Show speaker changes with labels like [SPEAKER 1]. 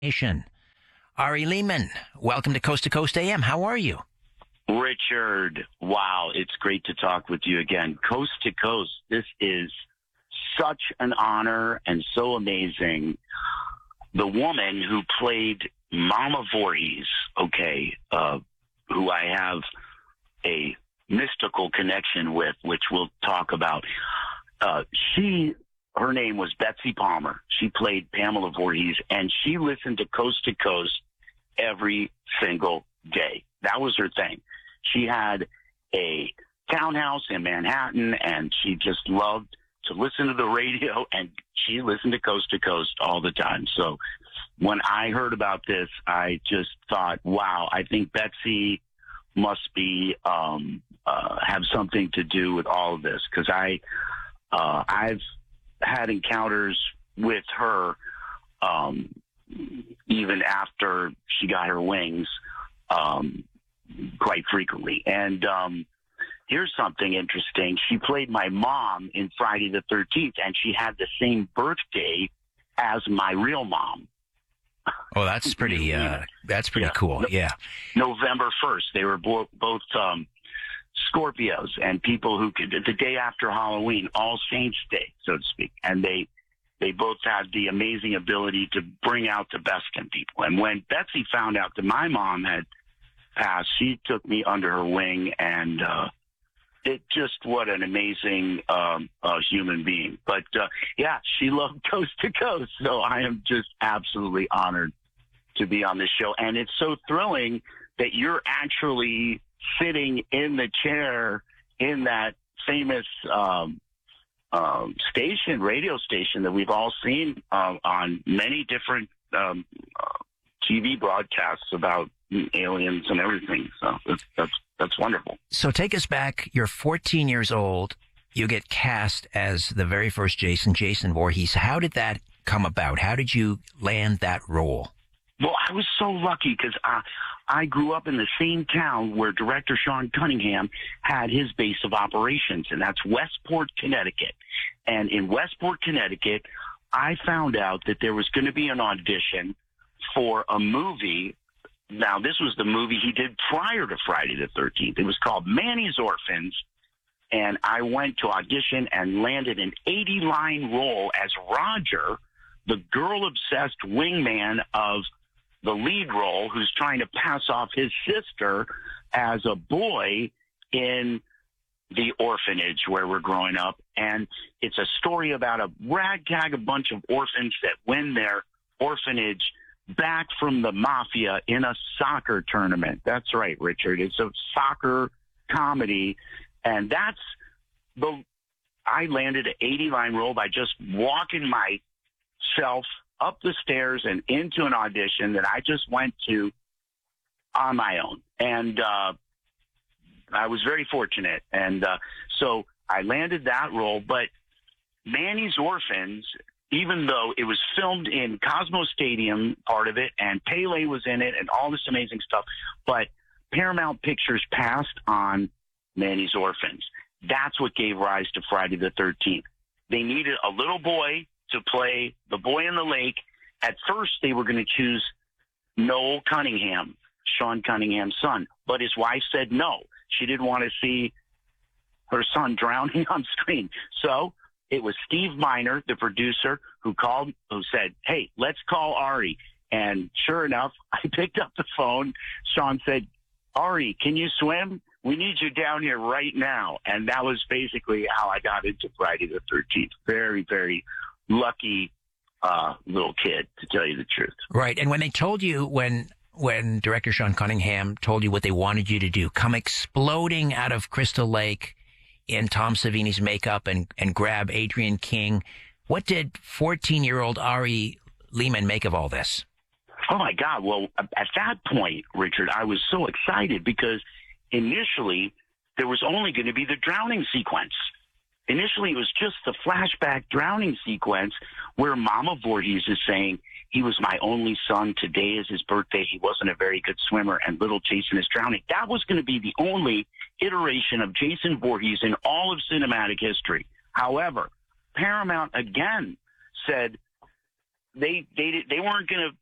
[SPEAKER 1] Nation. Ari Lehman, welcome to Coast AM. How are you?
[SPEAKER 2] Richard, wow, it's great to talk with you again. Coast to Coast, this is such an honor and so amazing. The woman who played Mama Voorhees, who I have a mystical connection with, which we'll talk about, her name was Betsy Palmer. She played Pamela Voorhees, and she listened to Coast every single day. That was her thing. She had a townhouse in Manhattan, and she just loved to listen to the radio, and she listened to Coast all the time. So when I heard about this, I just thought, wow, I think Betsy must be have something to do with all of this, because I've had encounters with her even after she got her wings quite frequently. And here's something interesting. She played my mom in Friday the 13th, and she had the same birthday as my real mom.
[SPEAKER 1] Oh, that's pretty cool. Yeah.
[SPEAKER 2] November 1st. They were both Scorpios, and people who could, the day after Halloween, All Saints Day, so to speak. And they both had the amazing ability to bring out the best in people. And when Betsy found out that my mom had passed, she took me under her wing, and it just, what an amazing human being. But yeah, she loved Coast to Coast, so I am just absolutely honored to be on this show. And it's so thrilling that you're actually sitting in the chair in that famous radio station that we've all seen on many different TV broadcasts about aliens and everything. So that's wonderful.
[SPEAKER 1] So take us back. You're 14 years old. You get cast as the very first Jason Voorhees. How did that come about? How did you land that role?
[SPEAKER 2] Well, I was so lucky because I grew up in the same town where director Sean Cunningham had his base of operations, and that's Westport, Connecticut. And in Westport, Connecticut, I found out that there was going to be an audition for a movie. Now, this was the movie he did prior to Friday the 13th. It was called Manny's Orphans, and I went to audition and landed an 80-line role as Roger, the girl-obsessed wingman of the lead role, who's trying to pass off his sister as a boy in the orphanage where we're growing up. And it's a story about a ragtag, a bunch of orphans that win their orphanage back from the mafia in a soccer tournament. That's right, Richard. It's a soccer comedy. And I landed an 80-line role by just walking myself up the stairs and into an audition that I just went to on my own. And I was very fortunate. And so I landed that role. But Manny's Orphans, even though it was filmed in Cosmo Stadium, part of it, and Pele was in it and all this amazing stuff, but Paramount Pictures passed on Manny's Orphans. That's what gave rise to Friday the 13th. They needed a little boy to play the boy in the lake. At first, they were going to choose Noel Cunningham, Sean Cunningham's son, but his wife said no. She didn't want to see her son drowning on screen. So it was Steve Miner, the producer, who said, hey, let's call Ari. And sure enough, I picked up the phone. Sean said, Ari, can you swim? We need you down here right now. And that was basically how I got into Friday the 13th. Very, very lucky little kid, to tell you the truth.
[SPEAKER 1] Right. And when they told you, when director Sean Cunningham told you what they wanted you to do, come exploding out of Crystal Lake in Tom Savini's makeup and grab Adrienne King, what did 14-year-old Ari Lehman make of all this?
[SPEAKER 2] Oh, my God. Well, at that point, Richard, I was so excited because initially there was only going to be the drowning sequence. Initially, it was just the flashback drowning sequence where Mama Voorhees is saying, he was my only son. Today is his birthday. He wasn't a very good swimmer, and little Jason is drowning. That was going to be the only iteration of Jason Voorhees in all of cinematic history. However, Paramount again said they weren't going to